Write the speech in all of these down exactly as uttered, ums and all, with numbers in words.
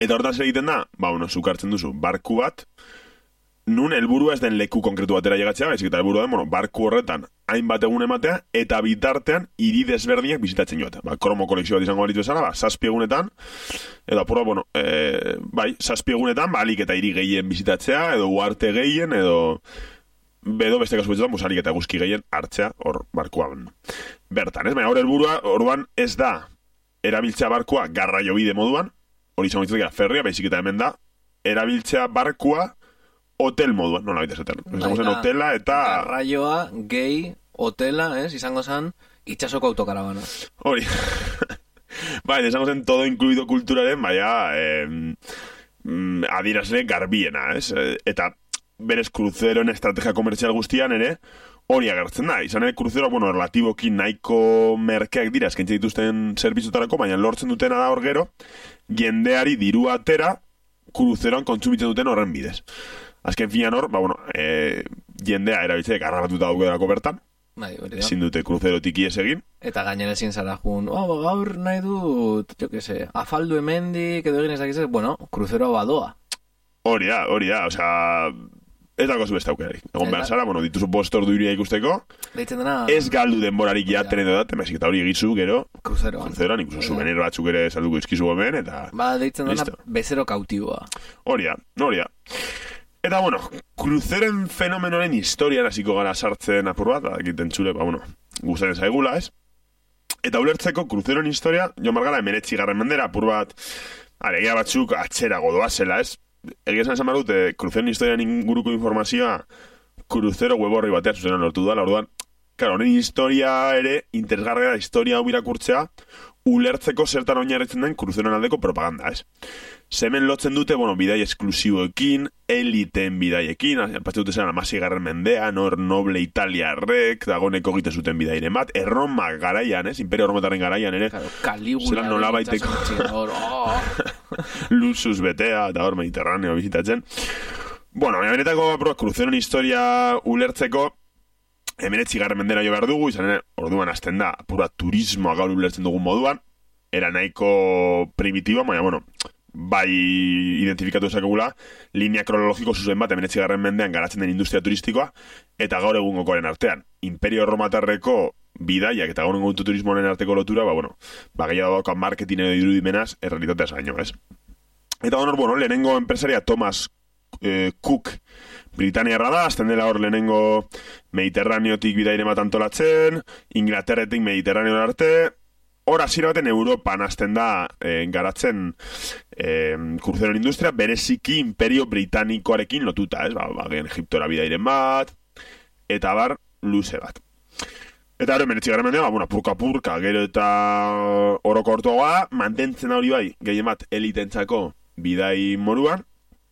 Eta hortaz egiten da, ba, bueno, zuk hartzen duzu barku bat, nun helburua ez den leku konkretu batera llegatzea, baizik eta helburua den, bueno, barku horretan hainbat egun ematea, eta bitartean hiri desberdinak bizitatzen joatea. Ba, kromo kolekzio bat izango balitu bezala, ba, zazpi egunetan, edo apurra, bueno, e, bai, zazpi egunetan, ba, alik eta hiri gehien bizitatzea, edo uarte gehien, edo bedo beste kasu betzutan, alik eta guzki gehien hartzea, hor, barkuan bertan, ez? Baina hor helburua, orduan ez da, erabiltzea barkua garraio bide moduan, hori izango ditzatik ferria, baizik eta hemen da, erabiltzea barkua hotel moduan, nola baita esaten. Izango zen hotela eta... Garraioa, gehi, hotela, ez? Izango zen itxasoko autokarabana. Hori. Bai, izango zen todo incluido kulturaren, baina eh, adirazle garbiena, ez? Eta berez kruzeroen estrategia komertzial guztian ere, hori agertzen da. Izan ere, kruzero, bueno, relatiboki nahiko merkeak dira, eskaintze dituzten zerbitzutarako, baina lortzen dutena da hor gero, jendeari dirua atera, kruzeroan kontsumitzen duten horren bidez. Azken finan hor, ba, bueno, e, jendea erabiltzea garrabatuta daukerako bertan, bai, ezin dute kruzerotik ies egin. Eta gainera ezin zara jun, oh, gaur nahi dut, jo que se, afaldu hemendik, edo egin ez dakiz, bueno, kruzeroa badoa. Hori da, hori da, osea... Ez dago zu beste aukerarik. Egon behar zara, bueno, dituzu postor duiria ikusteko. Deitzen dena... Ez galdu denborarik jaten edo dat, emaizik eta hori egizu, gero... Kruzeroan. Kruzeroan, ikuso subenero batzuk ere salduko izkizu gomen, eta... Ba, deitzen dena bezero kautiboa. Hori da, hori da. Eta, bueno, kruzeren fenomenoren historian hasiko gara sartzen apur bat, egiten txule, ba, bueno, guztaren zaigula, ez? Eta ulertzeko kruzeroen historia, jo margara emeretzi garren mendera, apur bat, aregia batzuk atxera godoa zela, ez? Egia esan esan dute, kruzeroen historian inguruko informazioa kruzero web horri batean zuzenan lortu da, orduan, claro, honen historia ere, interesgarria da historia hau irakurtzea, ulertzeko zertan oinarritzen den kruzeroen aldeko propaganda, ez? Zemen lotzen dute, bueno, bidai esklusiboekin, eliteen bidaiekin, apatze dute zen amasi garren mendean, hor noble italiarrek, dagoneko egiten zuten bidairen bat, Erroma garaian, ez? Imperio Errometaren garaian, ere? Claro, Caligula. Zeran nola baiteko... Luxus betea, eta hor Mediterraneo bizitatzen. Bueno, benetako kruzeroen historia ulertzeko, emeretzi garren mendera jo behar dugu, izan ere, orduan hasten da, pura turismoa gaur ulertzen dugun moduan, era nahiko primitiba, baina, bueno, bai identifikatu ezakegula, linea kronologiko zuzen bat, emeretzi garren mendean garatzen den industria turistikoa, eta gaur egungokoaren artean. Imperio Erromatarreko bidaiak eta gaur egun turismoaren arteko lotura, ba, bueno, ba, gehiago dauka marketing edo irudimenaz, errealitateaz gaino, ez? Eta honor, bueno, lehenengo enpresaria Thomas eh, Cook Britaniarra da, azten dela hor lehenengo Mediterraneotik bidaire bat antolatzen, Inglaterretik Mediterraneo arte, hor hasiera baten Europan hasten da eh, garatzen eh, kruzeroen industria, bereziki Imperio Britanikoarekin lotuta, ez? Ba, ba, gen Egiptora bidairen bat, eta bar, luze bat. Eta hori, meretzi gara mendea, ba, bueno, purka-purka, gero eta oroko ortoa, mantentzen hori bai, gehien bat, elitentzako bidai moruan.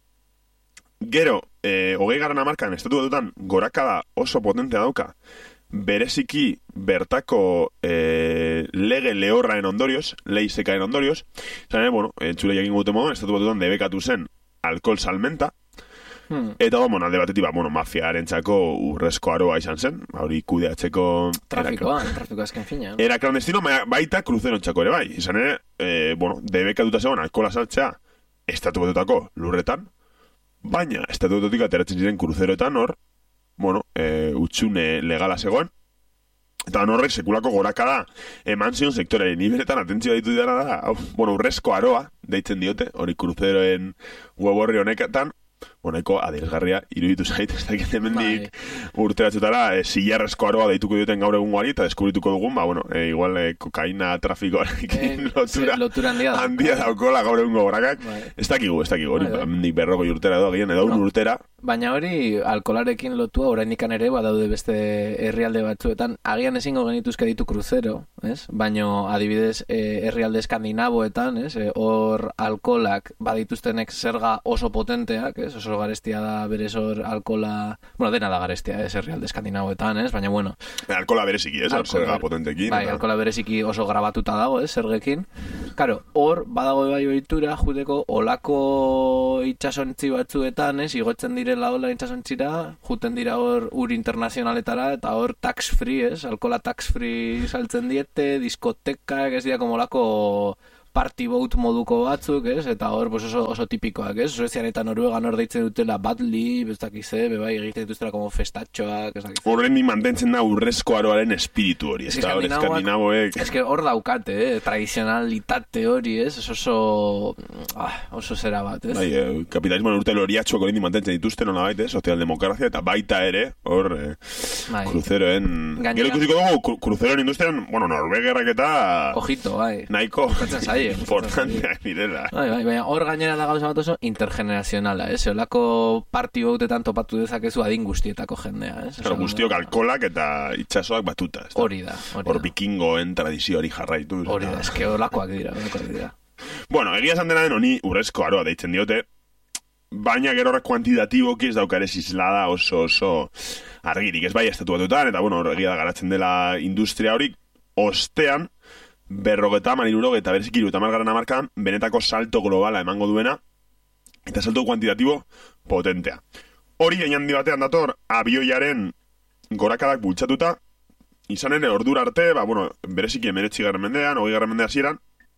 Gero, eh, hogei garen amarkan, estatu batutan, gorakada oso potentea dauka, bereziki bertako eh, lege lehorraen ondorioz, leizekaen ondorioz, zan, eh, bueno, entzule jakin gute moduan, estatu batutan debekatu zen alkohol salmenta, Hmm. Eta bueno, alde batetik, ba, bueno, mafiarentzako urrezko aroa izan zen, hori kudeatzeko... Trafikoa, trafikoa esken fina. Era clandestino, baita kruzerontxako ere bai. Izan ere, eh, bueno, debekatuta zegoen alkohola saltzea estatu batutako lurretan, baina estatu batutik ateratzen ziren kruzeroetan hor, bueno, eh, utxune legala zegoen, eta horrek sekulako gorakada eman zion sektorearen iberetan atentzioa ditu dira da, bueno, urrezko aroa, deitzen diote, hori kruzeroen web horri honeketan, Bonaiko adierazgarria iruditu zait, ez dakit hemendik urte batzutara, e, zilarrezko aroa deituko duten gaur egungoari, eta deskubrituko dugun, ba, bueno, e, igual e, kokaina trafikoarekin eh, lotura, lotura handia, handia daukola gaur egungo gorakak. Bai. Ez dakigu, ez dakigu, hori, bai, hemendik berroko urtera edo, gien, edo un no. urtera. Baina hori, alkolarekin lotua, orainikan ere, badaude beste herrialde batzuetan, agian ezingo genituzke ditu kruzero, ez? Baina, adibidez, e, herrialde eskandinaboetan, ez? Hor e, alkolak badituztenek zerga oso potenteak, ez? Oso garestia da berez hor alkola... Bueno, dena da garestia, ez? Herrialde eskandinaboetan, ez? Baina, bueno... Alkola bereziki, ez? Alkola, zerga potentekin. Bai, eta... alkola bereziki oso grabatuta dago, ez? Zergekin. Karo, hor, badago bai ohitura, juteko olako itxasontzi batzuetan, ez? Igotzen direla hola itxasontzira, juten dira hor ur internazionaletara, eta hor tax free, ez? Alkola tax free saltzen diete, diskotekak, ez dira, como olako... party boat moduko batzuk, ez? Eta hor, pues oso, oso tipikoak, ez? Suezian eta Noruegan hor deitzen dutela badli, ez dakize, bebai, egiten dituztela como festatxoak, ez dakize. Horren ni mantentzen da urrezko aroaren espiritu hori, ez da, hor eskandinavoek. Ez que hor daukate, eh? Tradizionalitate hori, ez? Ez oso, ah, oso zera bat, ez? Bai, eh, kapitalismoan urte loriatxoak hori mantentzen dituzten nolabait, eh? Sozialdemokrazia, eta baita ere, hor, eh, bai. Kruzeroen... Gainera... Gero ikusiko dugu, kruzeroen industrian, bueno, Norvegerrak eta... Ojito, bai. Nahiko... Zaie, importanteak direla. Bai, bai, bai, hor gainera da gauza bat oso intergenerazionala, ez? Olako party boatetan topatu dezakezu adin guztietako jendea, ez? Claro, guztiok alkolak eta itxasoak batuta, ez da? Hori da, hori da. Hor bikingoen tradizioari jarraituz. Hori da, eske olakoak dira, olakoak dira. Bueno, egia esan dena den honi urrezko aroa deitzen diote, baina gero horrek kuantitatiboki ez daukare zizlada oso oso argirik, ez bai estatu batuetan, eta bueno, egia da garatzen dela industria horik, ostean, berrogeta, manirurogeta, berezik iru eta margarren amarkadan, benetako salto globala emango duena, eta salto kuantitatibo potentea. Hori, egin handi batean dator, abioiaren gorakadak bultzatuta, izan ere ordura arte, ba, bueno, berezik emeretzi garren mendean, hogei garren mendea ziren,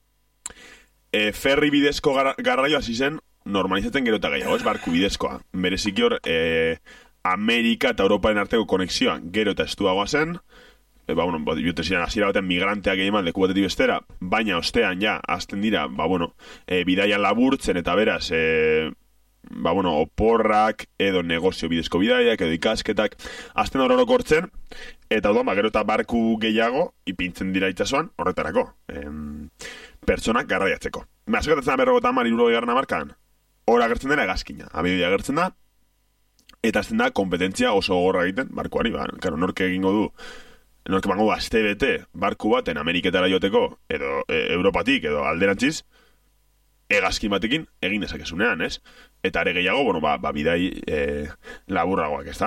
e, ferri bidezko gar garraio hasi zen normalizatzen gero eta gehiago, ez barku bidezkoa. Bereziki hor, e, Amerika eta Europaren arteko konexioa gero eta estuagoa zen, e, ba, bueno, biote ziren hasiera baten migranteak egin leku batetik bestera, baina ostean ja, azten dira, ba, bueno, e, bidaia laburtzen eta beraz, e, ba, bueno, oporrak edo negozio bidezko bidaiak edo ikasketak azten hor orokortzen, eta odoan, ba, gero eta barku gehiago ipintzen dira itxasuan horretarako, em, pertsonak garraiatzeko. Azokatatzen da berrogetan marirurogei garren amarkadan, hor agertzen dena egazkina, abioia agertzen da, eta azten da kompetentzia oso gogorra egiten barkuari, ba, karo, norke egingo du, norke bango du aste bete barku baten Ameriketara joteko, edo e, Europatik, edo alderantziz, egazkin batekin egin dezakezunean, ez? Eta are gehiago, bueno, ba, ba bidai e, laburragoak, ez da?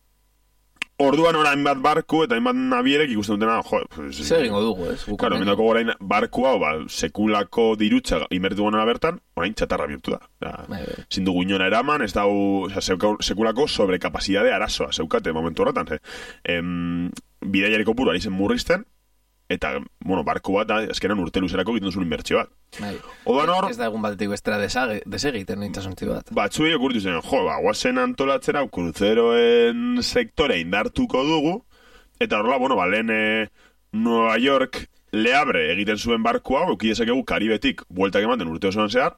Orduan orain bat barku eta hainbat nabierek ikusten dutena, jo... Zer egingo dugu, ez? Claro, mendako orain barku hau, ba, sekulako dirutza inbertu gona bertan, orain txatarra bihurtu da. da Zin dugu inona eraman, ez da, o sea, sekulako sobrekapazitate arazoa, zeukate momentu horretan. Ze. Em, bidaiareko puru ari zen murrizten, eta, bueno, barku bat, azkenan urte luzerako egiten zuen inbertsio bat. Bai. Odan hor... Ez da egun batetik bestera desegiten egitasontzi bat. Batzuei okurtu zen, jo, ba, guazen antolatzera, kruzeroen sektore indartuko dugu, eta horrela, bueno, ba, lehen e, Nueva York leabre egiten zuen barku hau, eukidezakegu Karibetik, bueltak ematen urte osoan zehar,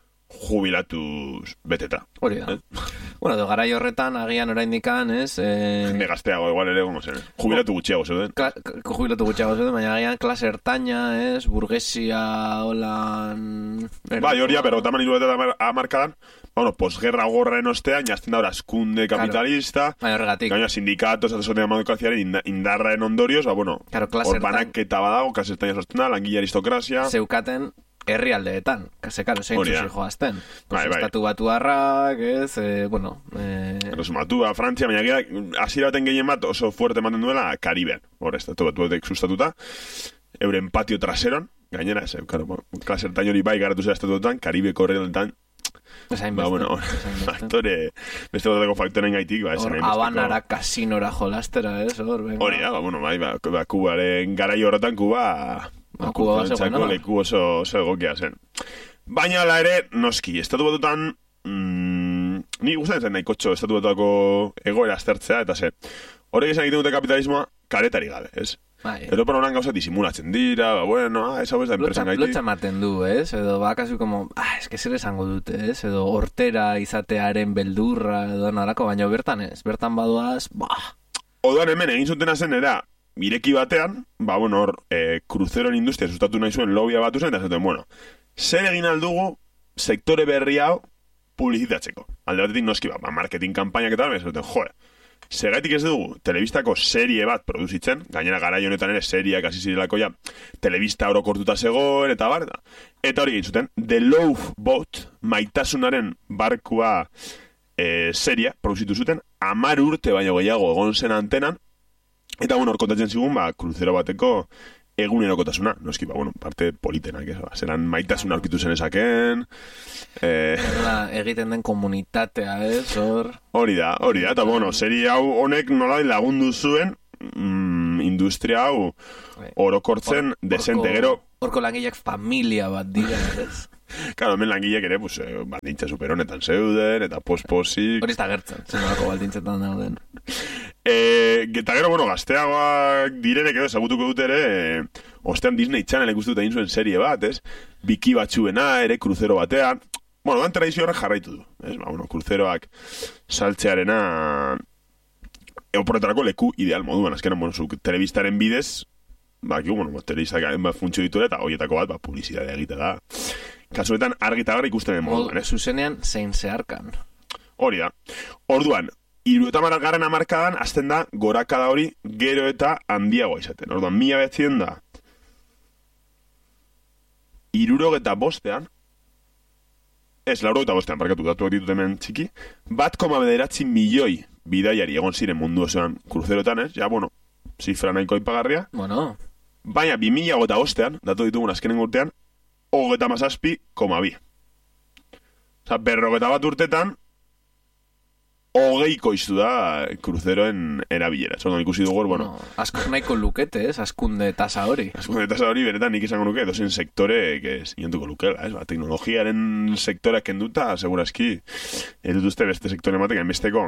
jubilatuz beteta. Hori da. Eh? Bueno, do garai horretan agian oraindikan, ez? Eh... Jende gazteago, igual ere, como zen. Jubilatu gutxiago zeuden. Jubilatu gutxiago zeuden, baina agian klase ertaina, ez? Burguesia, holan... Bai, hori ya, pero taman iru eta amarkadan, bueno, posguerra gorren ostean, jazten da hor askunde kapitalista, claro. Horregatik. Gaina sindikatos eta sozialdemokraziaren indarraen ondorioz, ba, bueno, claro, hor banaketa badago, klase ertaina sosten da, langile aristokrazia... Zeukaten... herrialdeetan, kase, karo, zein zuzi joazten. Bai, bai. Estatu batuarrak, ez, eh, bueno... Eh... Resmatua, Frantzia, baina gira, hasiera baten gehien bat oso fuerte ematen duela Kariben, hor, estatu batuetek sustatuta, euren patio traseron, gainera, ez, karo, klasertain hori bai garatu zera estatuetan, Karibeko herrialdetan, ba, bueno, faktore, beste bateko faktoren gaitik, ba, hor, Habanara kasinora jolastera, ez, hor, venga. Hori da, ba, bueno, bai, ba, ba Kubaren garai horretan, Kuba... Ba, Kuba bat zegoen, no? Leku oso, oso egokia zen. Baina, ala ere, noski, estatu batutan, mm, ni gustatzen zen nahikotxo estatu batutako egoera aztertzea, eta ze, horrek esan egiten dute kapitalismoa, karetari gabe, ez? Bai. Europan horan gauzat disimulatzen dira, ba, bueno, ah, esa da enpresan gaiti. Lotxa maten du, ez? Edo, ba, kasu como, ah, eske zer esango dute, ez? Edo, hortera izatearen beldurra, edo, narako, baina bertan ez, bertan badoaz, bah. Oduan hemen, egin zutena zen, era, ireki batean, ba, bueno, hor, e, kruzeroen industria sustatu nahi zuen lobia batu zen, eta zaten, bueno, zer egin aldugu sektore berri hau publizitatzeko. Alde batetik noski, ba, marketing kampainak eta zaten, joe, segaitik ez dugu telebistako serie bat produzitzen, gainera garai honetan ere seriak hasi zirelako ja, telebista orokortuta zegoen, eta bar, eta, eta hori egin zuten, The Love Boat, maitasunaren barkua e, seria produzitu zuten, amar urte baino gehiago egon zen antenan, eta, bueno, hor kontatzen zigun, ba, kruzero bateko egunerokotasuna, noski, ba, bueno, parte politenak, ez, ba, zeran maitasuna aurkitu zen esaken, eh... egiten den komunitatea, ez, hor... Hori da, hori da, eta, bueno, seri hau honek nola lagundu zuen, mm, industria hau orokortzen desente, gero, Horko langileak familia bat dira, ez? Claro, hemen langileak ere, pues, eh, baldintza superhonetan zeuden, eta posposik... Hori ez da gertzen, zenolako baldintzetan dauden. E, eta gero, bueno, gazteagoak direnek edo ezagutuko dut ere, e, ostean Disney Channel ikustu dut egin zuen serie bat, ez? Biki batzuena ere, kruzero batean. Bueno, dan tradizio horrek jarraitu du, ez? Ba, bueno, kruzeroak saltzearena oporretarako leku ideal moduan. Azkenan, bueno, zuk telebistaren bidez, ba, ki, bueno, telebistak ba, funtzio ditu eta horietako bat, ba, publizidadea egite da. Kasuetan argi eta garri ikusten den moduan, ez? Zuzenean zein zeharkan. Hori da. Orduan, hirurogeita hamargarren hamarkadan hasten da gorakada hori gero eta handiagoa izaten. Orduan, mila behatzen da hirurogeita bostean, ez, laurogeita bostean, parkatu datuak ditut hemen txiki, bat koma bederatzi milioi bidaiari egon ziren mundu osoan kruzerotan, ez? Ja, bueno, zifra nahiko aipagarria. Bueno. Baina, bi mila gota bostean, datu ditugun azkenen urtean, hogeta mazazpi, koma bi. Osa, berrogeta bat urtetan, hogeiko iztu da kruzeroen erabilera. Zordan ikusi dugu, bueno... No, asko nahiko lukete, ez? Askunde tasa hori. Askunde tasa hori, benetan nik izango nuke, dozen sektore, que es, inontuko lukela, ez? Ba, teknologiaren sektoreak kenduta, segurazki, ez dut uste beste sektore batek, enbesteko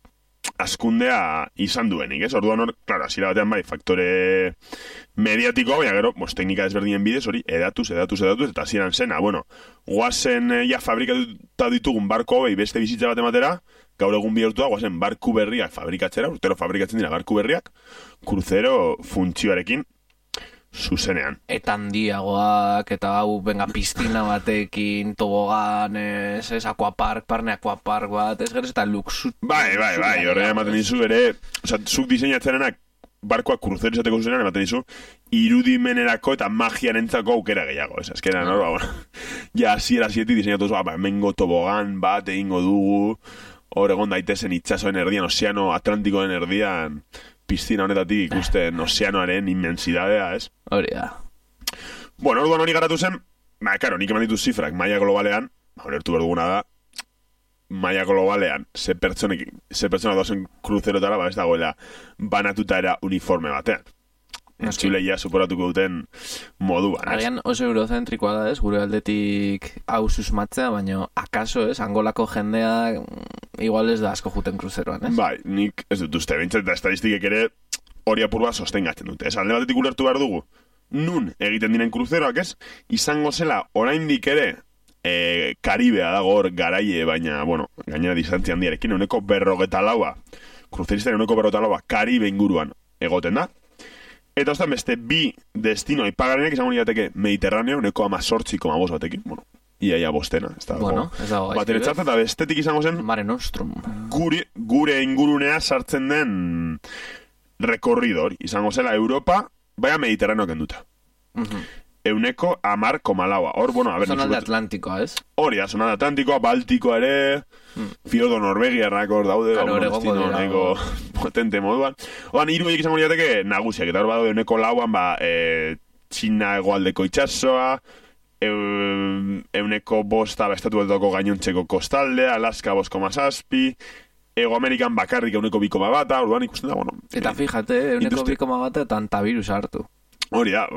askundea izan duenik, ez? Orduan hor, klaro, asira batean bai, faktore mediatikoa, baina gero, bos, teknika desberdinen bidez, hori, edatuz, edatuz, edatuz, eta hasieran zena, bueno, guazen eh, ja fabrikatuta ditugun barko hobei beste bizitza bat ematera, gaur egun bihurtua, guazen barku berriak fabrikatzera, urtero fabrikatzen dira barku berriak, kruzero funtzioarekin, zuzenean. Eta handiagoak, eta hau, benga, piztina batekin, tobogan, ez, ez, aquapark, parne aquapark bat, ez, gero, eta luxu... Bai, bai, bai, horrean ematen dizu, ere, oza, zuk diseinatzenenak, barkoak kruzero izateko zuzenean, ematen dizu, irudimenerako eta magiarentzako aukera gehiago, ez, azkenan, no. Hor, ba, ja, ziera zieti diseinatu zu, ba, mengo tobogan bat egingo dugu, hor egon daitezen itxasoen erdian, ozeano Atlantikoen erdian, piztina honetatik ikusten ozeanoaren inmensidadea, ez? Hori da. Bueno, orduan hori garatu zen, ba, karo, nik eman dituz zifrak maila globalean, ba, horretu berduguna da, maila globalean, ze pertsonek, ze pertsona dozen kruzerotara, ba, ez dagoela, banatuta era uniforme batean. Entzuleia suporatuko duten moduan, ez? Agian oso eurozentrikoa da, ez? Gure aldetik hau susmatzea, baina akaso, ez? Angolako jendea igual ez da asko juten kruzeroan, ez? Bai, nik ez dut uste, bintzat eta estadistikek ere hori apurua sostengatzen dute. Ez, alde batetik ulertu behar dugu, nun egiten diren kruzeroak, ez? Izango zela, oraindik ere, e, Karibea dago hor garaie, baina, bueno, gainera distantzia handiarekin, uneko berrogeta laua, kruzeristaren uneko berrogeta laua, Karibe inguruan egoten da. Eta ostan beste bi destino aipagarriak izango nirateke Mediterraneo, uneko amazortzi koma bost batekin, bueno, iaia bostena, ez da bueno, dago baten etxartzen, eta bestetik izango zen Mare Nostrum gure, gure ingurunea sartzen den rekorridor, izango zela Europa, baina Mediterraneo kenduta. Uh-huh. Euneko amar komalaua. Hor, bueno, a ver... Zonalde Atlantikoa, ez? Hori da, zonalde Atlantikoa, Baltikoa ere, mm. Fiordo Norvegiarrak hor daude, claro, hor egongo dira. Nahiko potente moduan. Oan, hiru egik izango liateke nagusiak, eta hor badaude euneko lauan, ba, e, Txina hegoaldeko itxasoa, e, euneko bosta, ba, estatu batuako gainontzeko kostaldea, Alaska bost koma zazpi, Ego Amerikan bakarrik euneko bi koma bata, orduan ikusten da, bueno... Eta e, fíjate, euneko bi koma bata eta antavirus hartu. Hori da,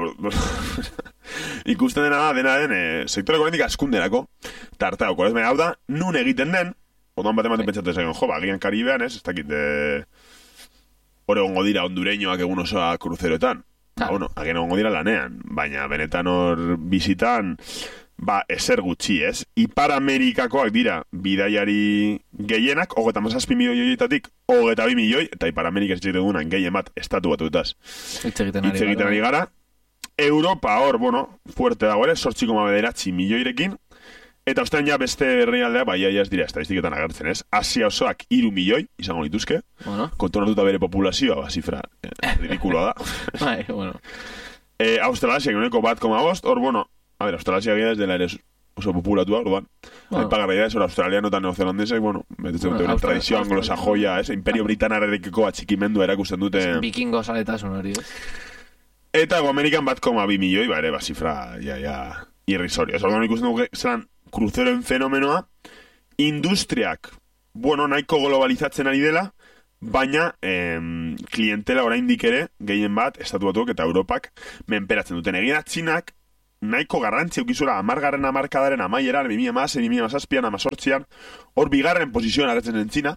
ikusten dena da, dena den, e, sektoreko horrendik askunderako, tartauko, ez mea, hau da, nun egiten den, otan bat ematen pentsatu ezagun, jo, ba, gian Karibean, ez, ez dakit, e, hor egongo dira hondureñoak egun osoa kruzeroetan, ba, bueno, agen egongo dira lanean, baina benetan hor bizitan, ba, ezer gutxi, ez, Ipar Amerikakoak dira, bidaiari gehienak, hogeta mazazpi milioi horietatik, hogeta bi milioi, eta Ipar Amerika ez dugunan gehien bat, estatu batutaz. Hitz egiten ari, ari gara. Europa hor, bueno, fuerte dago ere, sortzi koma bederatzi milioirekin, eta ostean ja beste herrialdea, bai, ja, ez dira, estadistiketan agertzen, ez? Asia osoak hiru milioi, izango lituzke, bueno. Kontonatuta bere populazioa, ba, zifra, eh, ridikuloa da. Bai, bueno. Eh, Australasia, uneko bat koma bost, hor, bueno, a ver, Australasia ez dela ere oso populatua, orduan. Bueno. Aipagarria da, ez, hor, australiano eta neozelandesek, bueno, betetzen dute bueno, tradizio anglosajoia, ez, imperio britanarrekeko atxikimendua erakusten dute... Vikingo saletasun hori, ez? Eta Ego Amerikan bat koma bi milioi, ba, ere, ba, zifra, ja, ja, irrisorio. Ez, orduan ikusten dugu, zelan, kruzeroen fenomenoa, industriak, bueno, nahiko globalizatzen ari dela, baina em, klientela oraindik ere, gehien bat, estatu batuak eta Europak menperatzen duten. Egina, Txinak, nahiko garrantzi eukizula amargarren amarkadaren amaieran, bi mila hamasei, bi mila hamazazpian, hamazortzian, hor bigarren posizioan agertzen zentzina,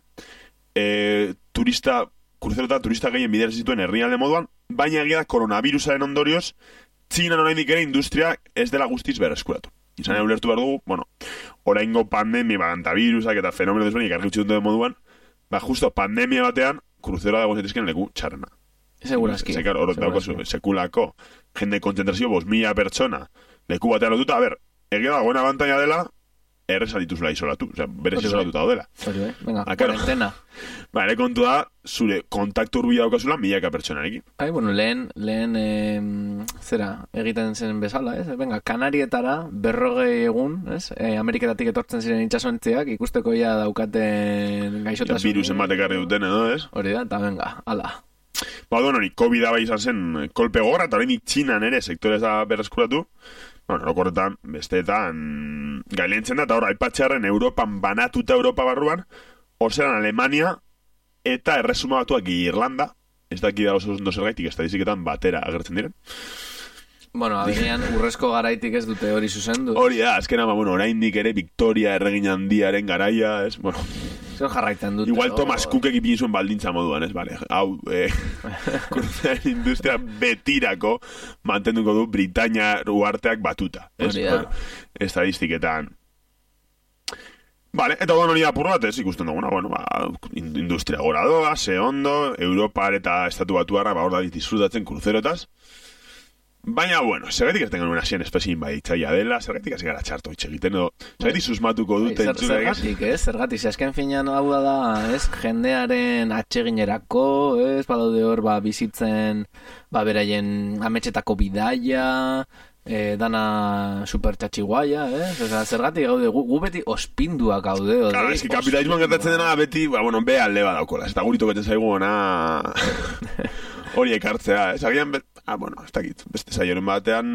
e, turista, kruzero eta turista gehien bidera zituen herrialde moduan, baina egia da koronavirusaren ondorioz, Txinan oraindik ere industria ez dela guztiz berreskuratu. Izan ulertu behar dugu, bueno, oraingo pandemia, baganta virusak eta fenomeno desberdin ikarri utzi duten moduan, ba, justo pandemia batean, kruzero dago zetizken leku txarrena. Segurazki. Sekar, hor dauko sekulako, jende kontzentrazio, bos mila pertsona, leku batean lotuta, a ber, egia da, buena abantaina dela, errez dituzula isolatu, osea, berez isolatuta daudela. Hori bai, venga, cuarentena. Ba, ere kontu da, zure kontaktu urbila daukazula milaka pertsonarekin. Ai, bueno, lehen, lehen, eh, zera, egiten zen bezala, ez? Venga, Kanarietara, berrogei egun, ez? Eh, Ameriketatik etortzen ziren itxasontziak, ikusteko ja daukaten gaixotasun. Ja, virusen batek arri duten, edo, ez? Hori da, eta venga, ala. Ba, bueno, hori, COVID bai izan zen kolpe gorra, eta hori Txinan ere sektorez da berreskuratu. Bueno, orokorretan, besteetan gailentzen da, eta hor, aipatxearen Europan banatuta Europa barruan, hor zeran Alemania eta erresuma batuak Irlanda, ez daki da oso ondo zergaitik estadistiketan batera agertzen diren. Bueno, agian urrezko garaitik ez dute hori zuzendu. Hori da, azkena, ba, bueno, oraindik ere Victoria erregin handiaren garaia, ez, bueno... Zer jarraitzen dute. Igual Thomas o... Cookek ipin zuen baldintza moduan, ez, bale, hau, eh, kruzaren industria betirako mantenduko du Britainia uarteak batuta, ez, bueno, estadistiketan. Vale, eta bueno, hori apur bat, ez, ikusten duguna, bueno, ba, industria gora doa, ze ondo, Europa eta estatu batuarra, ba, hor da disfrutatzen kruzeroetaz. Baina, bueno, zergatik ez tengan una xien espezin baitzaia dela, zergatik ez gara txarto hitz egiten, edo, zergatik susmatuko dute entzule. Zergatik, ez, zergatik, zazken finean hau da, ez, jendearen atseginerako, ez, badaude hor, ba, bizitzen, ba, beraien ametxetako bidaia, eh, dana super txatxiguaia, eh? Osa, zergatik gaude, gu, gu beti ospinduak gaude, ode? Claro, es que kapitalismoan gertatzen dena beti, ba, bueno, be alde badaukola, ez da gurito beten zaigu ona... Hori ekartzea, ez agian, bet... ah, bueno, ez dakit, beste saioren batean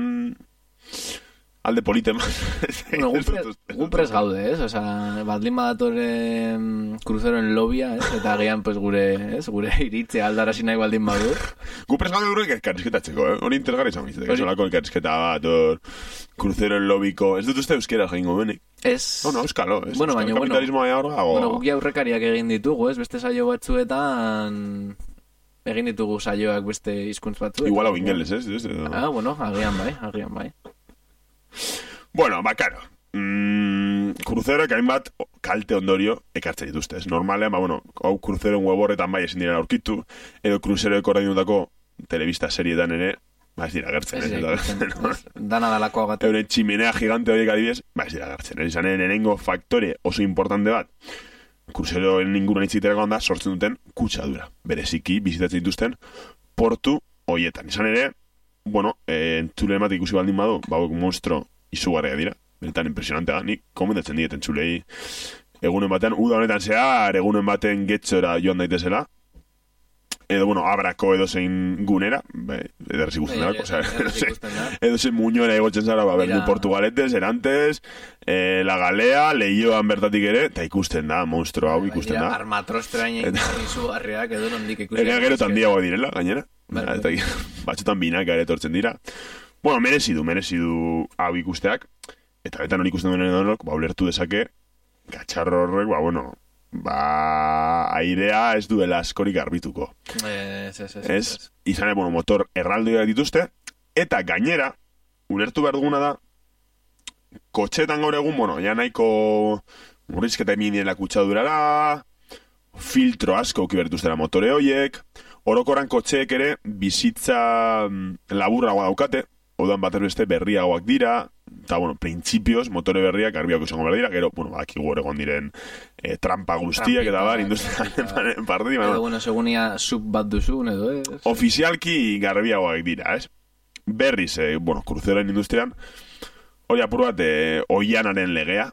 alde polite más. Bueno, gu prez gaude, ez? Osa, baldin badatore kruzeroen lobia, ez? Eta agian, pues, gure, ez? Gure iritzea aldarazi nahi baldin badu. Gu prez gaude gure elkarrizketatzeko, eh? Hori interesgarri izan biztetek, esolako elkarrizketa bat, or, kruzeroen lobiko, ez dut uste euskera jaingo benik. Ez... No, no, euskalo, ez? Bueno, baina, bueno, bueno, bueno, gukia aurrekariak egin ditugu, ez? Beste saio batzuetan... Egin ditugu saioak beste hizkuntz batzu. Igual hau ingeles, ez? ez? Ah, bueno, agian bai, agian bai. Bueno, ba, karo. Mm, kruzeroek hainbat kalte ondorio ekartzen dituzte. Ez normalean, ba, bueno, hau kruzeroen weborretan bai ezin dira aurkitu, edo kruzeroek ordaindutako telebista serietan ere, ba ez dira agertzen. Ez dira agertzen. Dana dalako agatu. Euren tximenea gigante horiek adibidez, ba ez dira agertzen. Ez izan enengo faktore oso importante bat, kruzeroen inguruan itziterako da sortzen duten kutsadura. Bereziki bizitatzen dituzten portu hoietan. Izan ere, bueno, e, entzule ematik ikusi baldin badu, bauek monstro izugarria dira. Benetan impresionantea, nik komendatzen diet entzulei egunen batean, uda honetan zehar, egunen baten getxora joan daitezela. Edo, bueno, abrako edo zein gunera, ederrez ikusten dara, edo zein muñoera egotzen zara, ba, berdu Portugaletes, Erantes, eh, La Galea, Leioan bertatik ere, eta ikusten da, monstro hau ikusten da. Armatrostrain izu harriak edo nondik ikusten da. Ega gero tandiagoa direla, gainera. Batxotan binak ere etortzen dira. Bueno, merezidu, merezidu hau ikusteak, eta betan hori ikusten duen edonok, ba, ulertu dezake, gatxarro horrek, ba, bueno... ba, airea ez duela askorik garbituko. Ez, ez, ez. Ez, izan, bueno, motor erraldoiak dituzte, eta gainera, ulertu behar duguna da, kotxetan gaur egun, bueno, ja nahiko murrizketa eminiela kutsadurara, filtro asko kibertuztera motore hoiek, orokoran kotxeek ere bizitza laburragoa daukate, odan bat erbeste berriagoak dira, eta, bueno, printzipioz, motore berriak garbiako izango behar dira, gero, bueno, baki gure egon diren eh, trampa guztiak, eta bar, industrialen parte, edo, bueno, segunia sub bat duzun, edo, ez? Ofizialki garbiagoak dira, ez? Berriz, eh, bueno, kruzeroen industrian, hori apur bat, eh, oianaren legea,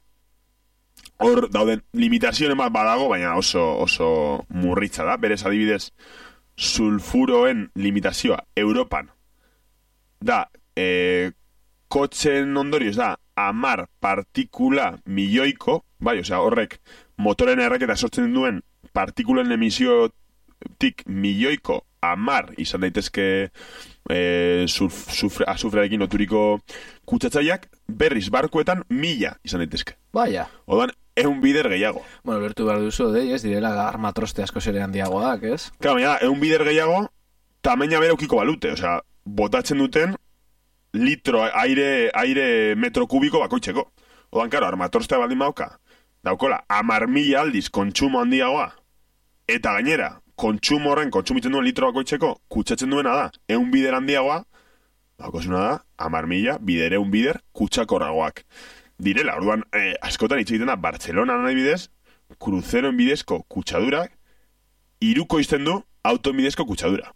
hor dauden limitazioen bat badago, baina oso, oso murritza da, berez adibidez, sulfuroen limitazioa Europan, da, eh, kotxen ondorioz da, amar partikula milioiko, bai, osea, horrek, motoren erraketa sortzen duen partikulen emisiotik milioiko amar izan daitezke e, sufre, azufrearekin loturiko kutsatzaileak, berriz barkuetan mila izan daitezke. Baina. Odan, eun bider gehiago. Bueno, bertu behar duzu, de, ez direla armatroste asko zere handiagoak, ez? Claro, baina, eun bider gehiago, tamaina bera ukiko balute, osea, botatzen duten litro aire, aire metro kubiko bakoitzeko. Odan, karo, armatrostea baldin bauka, daukola, amar mila aldiz kontsumo handiagoa, eta gainera, kontsumo horren, kontsumitzen duen litro bakoitzeko, kutsatzen duena da, eun bider handiagoa, daukosuna da, amar mila, bider eun bider, kutsakorragoak. Direla, orduan, eh, askotan hitz egiten da, Bartzelona nahi bidez, kruzeroen bidezko kutsadurak, iruko izten du, auton bidezko kutsadura.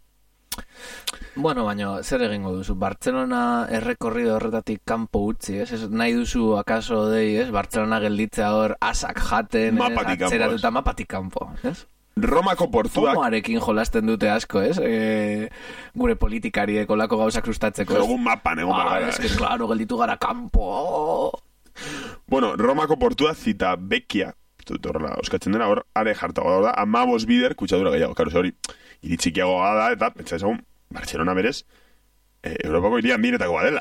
Bueno, baina, zer egingo duzu? Bartzelona errekorrido horretatik kanpo utzi, ez? ez nahi duzu, akaso dei, ez? Bartzelona gelditzea hor, asak jaten, mapatik kanpo, atzeratuta mapatik kanpo, ez? Romako portuak... Fomoarekin jolasten dute asko, ez? E, gure politikariek olako gauzak sustatzeko. Egun mapan, egun ah, bagara. Ez que, claro, gelditu gara kanpo. Bueno, Romako portua zita bekia, horrela, oskatzen dena, hor, are jartago da, amabos bider kutsadura gehiago. Karo, hori, iritxikiago da, eta, pentsa ezagun, Bartzelona berez, e, Europako iria handienetako badela.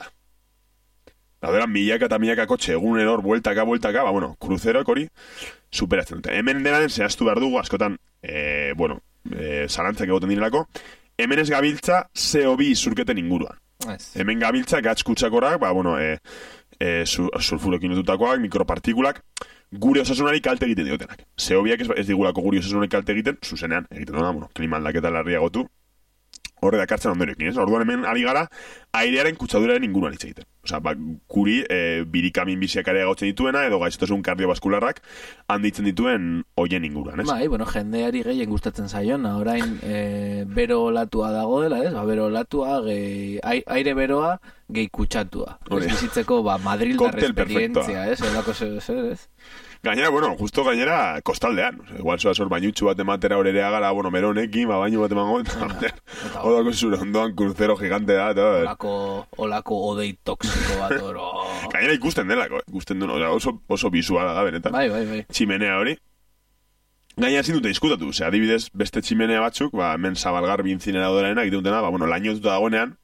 Daudela, milaka eta milaka kotxe, egun eror, bueltaka, bueltaka, ba, bueno, kruzeroak hori, superatzen dute. Hemen denaren zehaztu behar dugu, askotan, e, bueno, e, zalantzak egoten direlako, hemen ez gabiltza C O bi zurketen inguruan. Ez. Hemen gabiltza gatz kutsakorak, ba, bueno, e, e, sulfurokin lotutakoak, mikropartikulak, gure osasunari kalte egiten diotenak. C O biak ez, ez digulako gure osasunari kalte egiten, zuzenean, egiten duna, bueno, klima aldaketa larriagotu, horre dakartzen ondoriokin, ez? Orduan hemen ari gara airearen kutsaduraren inguruan hitz egiten. Osea, ba, guri e, birikamin biziak ere agotzen dituena, edo gaixotasun kardiobaskularrak handitzen dituen hoien inguruan, ez? Bai, bueno, jendeari gehien gustatzen zaiona, orain e, bero olatua dagoela, ez? Ba, bero olatua, gehi, aire beroa, gehi kutsatua. Ez bizitzeko, ba, Madrildar esperientzia, ez? Elako zer, zer, ez? Gainera, bueno, justo gainera kostaldean. O sea, igual soa sor bainutxu bat ematera horerea gara, bueno, meronekin, ba, bainu bat emango, eta odako zure ondoan kruzero gigante da, eta... Olako, olako odei toksiko bat, oro... Gainera ikusten delako, ikusten duen, o sea, oso, oso visuala da, benetan. Bai, bai, bai. Tximenea hori. Gainera ezin dute diskutatu, o sea, adibidez, beste tximenea batzuk, ba, hemen zabalgar binzinera dolarena, egiten dutena, ba, bueno, lainotuta dagoenean,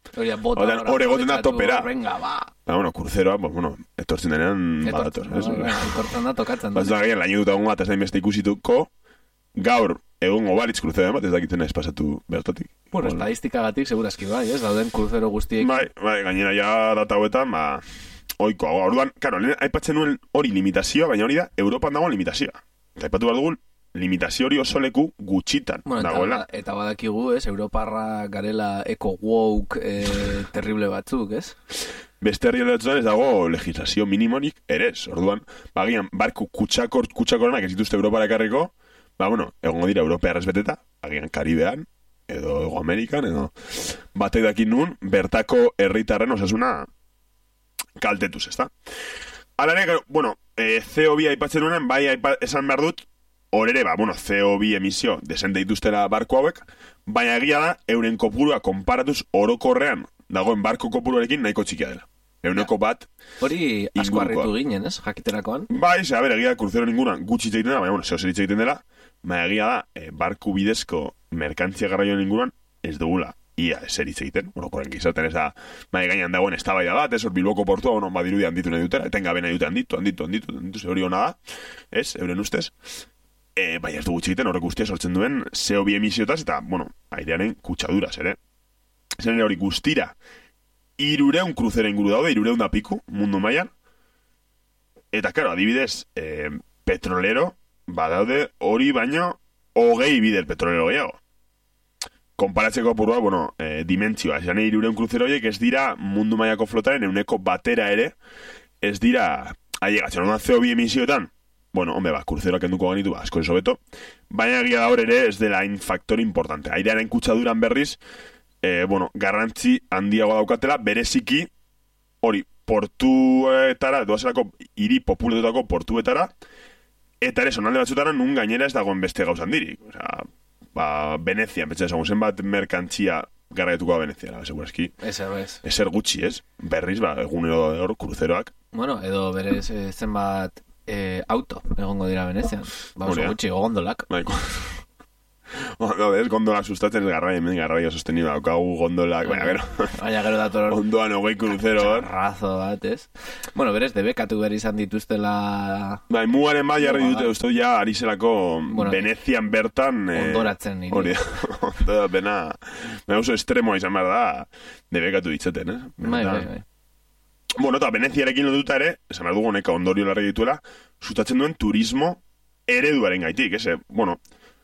hor egoten da topera. Venga, ba. Ba, bueno, kurzeroa, ba, bueno, etortzen denean badator. Etortzen da, tokatzen da. Ba, da, gian, lainotuta egon bat, ez nahi beste ikusituko, gaur, egun obalitz kruzero bat, ez dakiten ez pasatu bertatik. Bueno, estadistikagatik segurazki bai, ez, dauden kruzero guztiek. Bai, bai, gainera ja data hauetan, ba, oiko, orduan, karo, aipatzen nuen hori limitazioa, baina hori da, Europan dagoen limitazioa. Eta aipatu behar dugun, limitazio hori oso leku gutxitan bueno, dagoela. Eta, eta badakigu, ez, Europarra garela eco-woke eh, terrible batzuk, ez? Beste herri batzuetan ez dago legislazio minimonik ere ez. Orduan, bagian, barku kutsakor, kutsakorenak ez dituzte Europara ekarriko, ba, bueno, egongo dira Europea errezbeteta, bagian Karibean, edo Ego Amerikan, edo batek dakin nun, bertako herritarren osasuna kaltetuz, ezta? Hala ere, bueno, e, C O bi aipatzen nuenan, bai aipa, esan behar dut, hor ere, ba, bueno, C O bi emisio desente dituztela barko hauek, baina egia da, euren kopurua konparatuz orokorrean dagoen barko kopuruarekin nahiko txikia dela. Euneko bat... Hori asko harritu ginen, ez? Jakiterakoan. Bai, ze, a ber, egia da, kruzero ningunan gutxi egiten dela, baina, bueno, zeo zer egiten dela, baina egia da, e, barku bidezko merkantzia garraioan inguruan ez dugula ia zer egiten, bueno, koren gizaten ez da, baina gainan dagoen eztabaida bat, ez, hor Bilboko portua, bueno, badirudi handitu nahi dutera, etengabe nahi dute handitu, handitu, handitu, handitu, ze hori hona da, ez, euren ustez, e, baina ez dugu egiten horrek guztia sortzen duen C O bi emisioetaz, eta, bueno, airearen kutsaduraz, ere. Zer ere hori guztira, irureun kruzera inguru daude, irureun da piku, mundu mailan, eta, karo, adibidez, e, petrolero, badaude hori baino, hogei bider petrolero gehiago. Konparatzeko apurua, bueno, e, dimentsioa, esan irureun kruzero horiek ez dira mundu mailako flotaren euneko batera ere, ez dira ailegatzen, ondan C O bi emisioetan, bueno, hombre, ba, kruzeroak enduko ganitu, ba, asko esobeto, baina egia da hor ere ez dela hain faktor importante. Airearen kutsaduran berriz, e, bueno, garrantzi handiago daukatela, bereziki, hori, portuetara, doazelako hiri populetutako portuetara, eta ere, sonalde batzutara, nun gainera ez dagoen beste gauzan dirik. Osea, ba, Venezia, betxe esagun zenbat merkantzia garraietuko da Venezia, la, segurazki. Ezer, ez. Ezer gutxi, ez? Berriz, ba, egunero hor, kruzeroak. Bueno, edo berez eh, zenbat... Eh, auto, egongo dira Venezian. Ba, oso gutxi, gogondolak. Baiko. Ondo, ez, gondolak sustatzen ez garraia, hemen garraia sostenido daukagu gondolak, baina gero... Baina gero dator... Ondoan hogei kruzero hor. Razo bat, ez? Bueno, berez, debekatu behar izan dituztela... Bai, mugaren bai jarri dute, uste ja, ari zelako bueno, Venezian bertan... Ondoratzen nire. Hori, ondoa pena... Baina oso estremoa izan behar da, debekatu ditzaten, eh? Bai, bai, bai. Bueno, eta Veneziarekin lotuta ere, esan behar dugu neka ondorio larri dituela, sustatzen duen turismo ereduaren gaitik, ez? Bueno,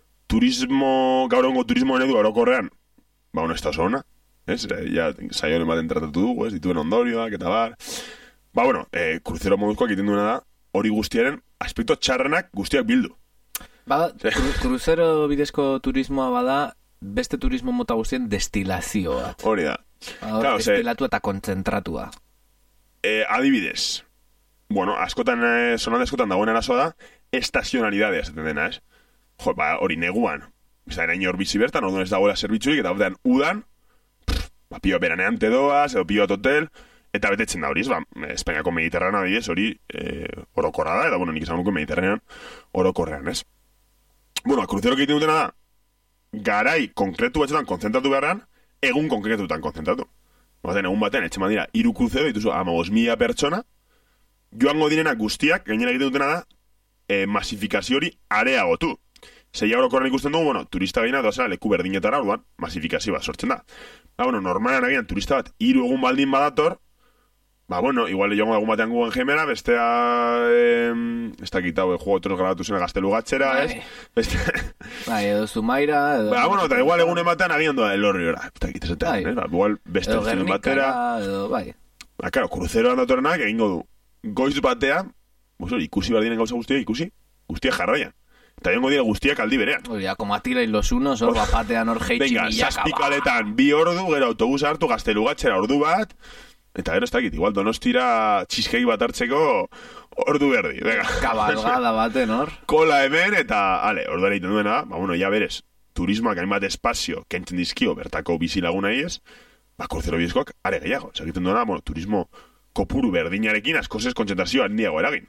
turismo, gaur egungo turismo eredu orokorrean, ba, bueno, ez da oso ona, ez? Ja, saioen baten tratatu dugu, ez? Dituen ondorioak, eta bar... Ba, bueno, eh, kruzero moduzkoak egiten duena da, hori guztiaren aspekto txarrenak guztiak bildu. Ba, kruzero bidezko turismoa bada, beste turismo mota guztien destilazio bat. Hori da. Claro, destilatu eta kontzentratua. Eh, adibidez, bueno, askotan, eh, zonalde askotan dagoen arazoa da, estazionalidadea esaten dena, ez? Jo, ba, hori neguan, ez da, erain hor bizi bertan, orduan ez dagoela zerbitzurik, eta batean udan, pff, ba, pioa beranean te doaz, edo pioa hotel, eta betetzen da hori, ez, ba, Espainiako Mediterrana bidez, hori eh, orokorra da, eta, bueno, nik esan nuke Mediterranean orokorrean, ez? Bueno, kruzero egiten dutena da, garai konkretu batzutan konzentratu beharrean, egun konkretutan konzentratu. Baten, egun baten, etxe dira, hiru kruzero, dituzu, amagos mila pertsona, joango direna guztiak, gainera egiten dutena da, e, masifikazio hori areagotu. Zeia orokorren ikusten dugu, bueno, turista gaina doazela leku berdinetara, orduan, masifikazio bat sortzen da. Ba, bueno, normalan agian turista bat, hiru egun baldin badator, ba, bueno, igual joango egun batean gugen gemera, bestea, eh, ez dakitau, eh, juego otros grabatu zena gaztelu gatxera, ez? Beste... Bai, edo Zumaira, edo... Ba, bueno, eta igual egun ematean agian doa elorri ora, eta egitezetan, eh? Ba, igual beste edo batera... Edo, bai. Ba, karo, kruzeroan datorrenak egingo du. Goiz batean, bosor, ikusi bardinen gauza guztia, ikusi, guztia jarraian. Eta jongo dira guztiak aldi berean. Oia, como Atila y los unos, hor bapatean hor jeitxi milaka. Venga, zazpikaletan, bi ordu, gero autobus hartu, gaztelu gatxera ordu bat, eta gero ez dakit, igual Donostira txiskegi bat hartzeko ordu berdi, venga. Kabalgada baten, hor. Kola hemen, eta, ale, ordu egiten duena, ba, bueno, ya berez, turismoak hainbat espazio kentzen dizkio bertako bizilagunai ez, ba, kruzero bidezkoak are gehiago. Egiten duena, bueno, turismo kopuru berdinarekin askozez kontzentrazio handiago eragin.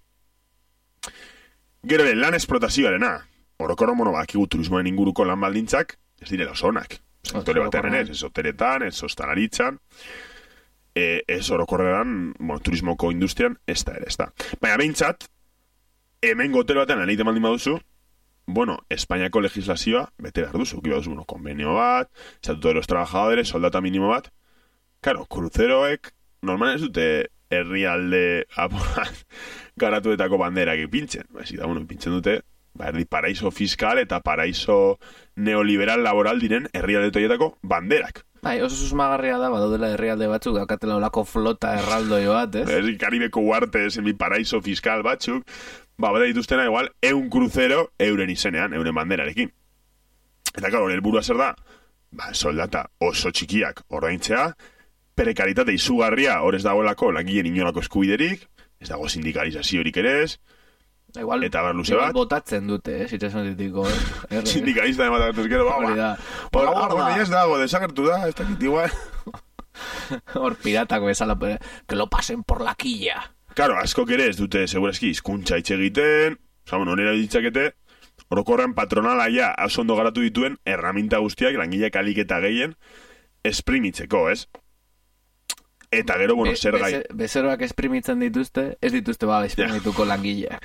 Gero ere, lan esplotazioarena. Orokorro, bueno, bakigu turismoen inguruko lan baldintzak, ez direla oso onak. Sektore batean ez, ez hoteretan, ez ostalaritzan, e, ez orokorreran, bueno, turismoko industrian, ez da ere, ez da. Baina behintzat, hemen hotel batean lan egiten baldin baduzu, bueno, Espainiako legislazioa bete behar duzu. Ki baduzu, bueno, konbenio bat, estatuto de los trabajadores, soldata minimo bat. Claro, kruzeroek, normal ez dute herrialde garatuetako banderak ipintzen. Ba, da, bueno, ipintzen dute, ba, erdi paraiso fiskal eta paraiso neoliberal laboral diren herrialde toietako banderak. Bai, oso susmagarria da, badaudela herrialde batzuk, daukatela olako flota erraldoi bat, ez? Ez, Karibeko uarte, semi paraiso fiskal batzuk, ba, bada dituztena igual, eun kruzero euren izenean, euren banderarekin. Eta, claro, helburua zer da, ba, soldata oso txikiak ordaintzea, prekaritate izugarria hor ez dagoelako langileen inolako eskubiderik, ez dago sindikalizaziorik ere ez, igual, eta bar luze bat. Igual botatzen dute, eh, zitzen ditiko. Eh? Sindikalista de matatuz, gero, ba, ba. Hor, hor, ez dago, desagertu da, ez dakit igual. Hor piratako bezala, que lo pasen por la quilla. Claro, asko ere ez dute, segurazki, hizkuntza hitz egiten, oza, bueno, nera ditzakete, orokorrean patronala ja, oso ondo garatu dituen, erraminta guztiak, langileak alik eta gehien, esprimitzeko, ez? Eta gero, bueno, zer gai... Be, bezeroak esprimitzen dituzte, ez dituzte ba, esprimituko ja. Langileak.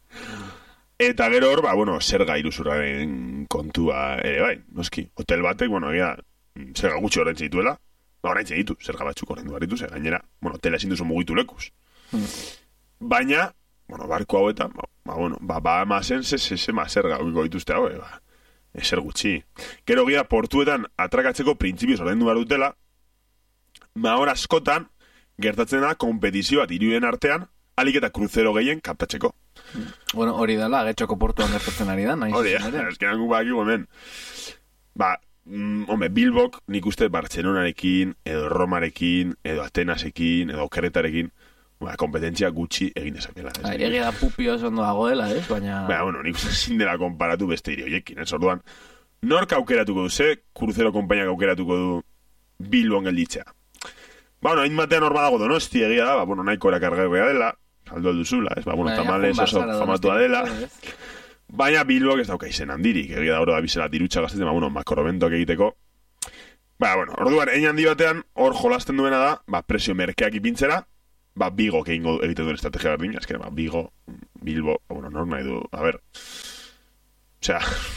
Eta gero hor, ba, bueno, zer gai iruzurraren kontua ere bai, noski. Hotel batek, bueno, egia, zer gutxi horretzen dituela, ba, horretzen ditu, zer gabatzuk horretzen ditu, zer gainera, bueno, hotela ezin duzu mugitu lekuz. Hmm. Baina, bueno, barko hauetan, ba, ba, bueno, ba, ba, mazen, ze, ze, ze, ma, zer gauiko dituzte hau, ba, ezer gutxi. Gero gira, portuetan atrakatzeko printzipioz ordaindu behar dutela, ba, hor askotan, gertatzen da, kompetizio bat iruden artean, alik eta kruzero gehien kaptatzeko. Bueno, hori dela, Getxoko portuan gertatzen ari da, nahi. Hori, eskenan gu baki gomen. Ba, mm, hombre, Bilbok nik uste Bartzelonarekin, edo Romarekin, edo Atenasekin, edo Okerretarekin, ba, kompetentzia gutxi egin dezakela. Egia da pupio ondo dagoela, ez? Baina... Ba, bueno, nik uste zin dela konparatu beste hiri hoiekin, ez orduan. Nork aukeratuko du, ze kruzero konpainiak aukeratuko du Bilbon gelditzea. Ba, bueno, hain batean hor badago Donosti egia da, ba, bueno, nahiko erakargarria dela, saldo duzula, ez, ba, bueno, tamales oso famatua dela. Baina Bilbok ez dauka izen handirik, egia da hori da bizela dirutxa gaztetzen, ba, bueno, makrobentoak egiteko. Ba, bueno, orduan, egin handi batean, hor jolasten duena da, ba, presio merkeak ipintzera, ba, Bigo egingo egiten duen estrategia berdin, azken, ba, Bigo, Bilbo, bueno, nor nahi du, a ber, osea,